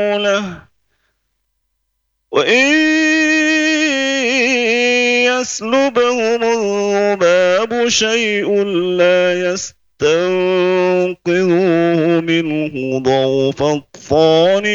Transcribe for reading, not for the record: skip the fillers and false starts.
له وإن يسلبهم الذباب شيء لا يستنقذوه منه ضعف الطالب